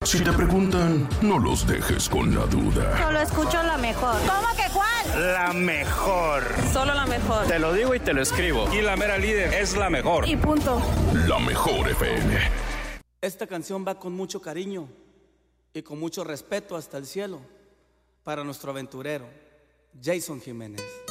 Si te preguntan, no los dejes con la duda. Solo escucho la mejor. ¿Cómo que cuál? La mejor. Solo la mejor. Te lo digo y te lo escribo. Y la mera líder es la mejor. Y punto. La mejor FM. Esta canción va con mucho cariño y con mucho respeto hasta el cielo para nuestro aventurero, Jason Jiménez.